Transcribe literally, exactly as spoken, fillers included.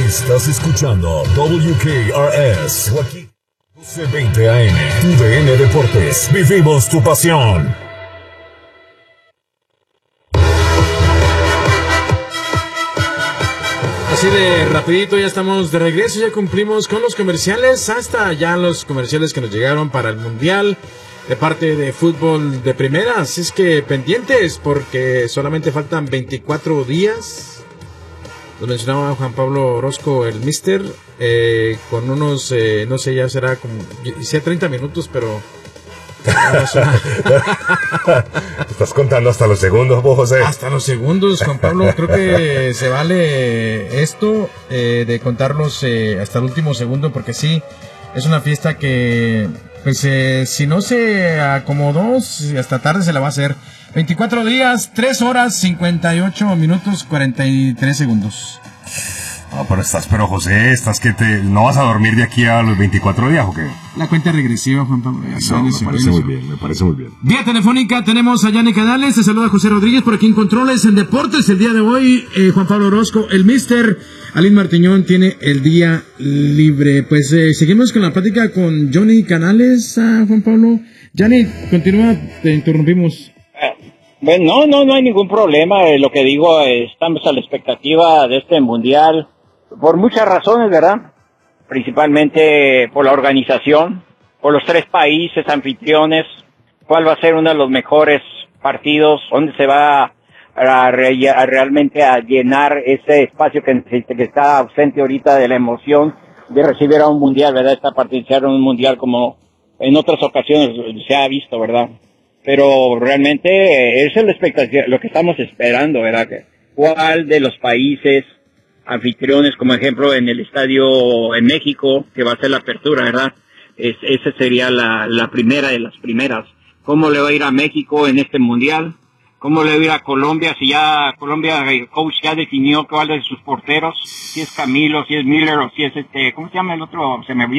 Estás escuchando W K R S, Joaquín doce veinte A M, U D N Deportes. Vivimos tu pasión. Así de rapidito, ya estamos de regreso, ya cumplimos con los comerciales, hasta ya los comerciales que nos llegaron para el Mundial de parte de fútbol de primera, así es que pendientes porque solamente faltan veinticuatro días. Lo mencionaba Juan Pablo Orozco, el mister, eh, con unos, eh, no sé, ya será como, hice treinta minutos, pero... Estás contando hasta los segundos, vos, José. Hasta los segundos, Juan Pablo. Creo que se vale esto eh, de contarlos eh, hasta el último segundo, porque sí, es una fiesta que, pues, eh, si no se acomodó, hasta tarde se la va a hacer. veinticuatro días, tres horas, cincuenta y ocho minutos, cuarenta y tres segundos. No, pero estás, pero José, estás que te, ¿no vas a dormir de aquí a los veinticuatro días o qué? La cuenta regresiva, Juan Pablo. No, me parece muy bien, me parece muy bien. Vía telefónica tenemos a Yanni Canales, te saluda José Rodríguez por aquí en Controles en Deportes. El día de hoy, eh, Juan Pablo Orozco, el mister Alín Martiñón tiene el día libre. Pues eh, seguimos con la plática con Johnny Canales, uh, Juan Pablo. Yanni, continúa, te interrumpimos. Bueno, no, no, no hay ningún problema. Eh, lo que digo, eh, estamos a la expectativa de este mundial por muchas razones, ¿verdad? Principalmente por la organización, por los tres países anfitriones, cuál va a ser uno de los mejores partidos, dónde se va a, a, a realmente a llenar ese espacio que, que está ausente ahorita de la emoción de recibir a un mundial, ¿verdad? Esta participar en un mundial como en otras ocasiones se ha visto, ¿verdad? Pero realmente eh, esa es la expectativa, lo que estamos esperando, ¿verdad? ¿Cuál de los países anfitriones, como ejemplo en el estadio en México, que va a ser la apertura, ¿verdad? Es, esa sería la, la primera de las primeras. ¿Cómo le va a ir a México en este mundial? ¿Cómo le va a ir a Colombia? Si ya Colombia, el coach ya definió cuál de sus porteros, si es Camilo, si es Miller o si es este, ¿cómo se llama el otro? Se me olvidó.